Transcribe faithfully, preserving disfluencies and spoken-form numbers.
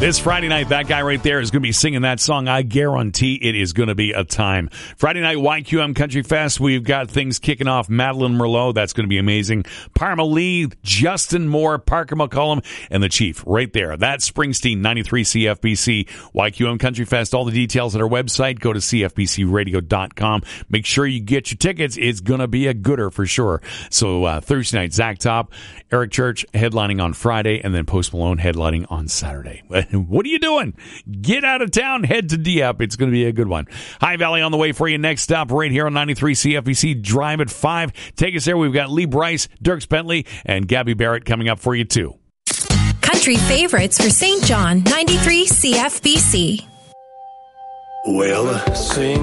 This Friday night, that guy right there is going to be singing that song. I guarantee it is going to be a time. Friday night, Y Q M Country Fest. We've got things kicking off. Madeline Merlot, that's going to be amazing. Parma Lee, Justin Moore, Parker McCollum, and the Chief right there. That's Springsteen, ninety-three C F B C, Y Q M Country Fest. All the details at our website. Go to c f b c radio dot com. Make sure you get your tickets. It's going to be a gooder for sure. So uh, Thursday night, Zach Top, Eric Church headlining on Friday, and then Post Malone headlining on Saturday. What are you doing? Get out of town. Head to Dieppe. It's going to be a good one. High Valley on the way for you. Next stop right here on ninety-three C F B C. Drive at five. Take us there. We've got Lee Bryce, Dirks Bentley, and Gabby Barrett coming up for you, too. Country favorites for Saint John, ninety-three C F B C. Well, sing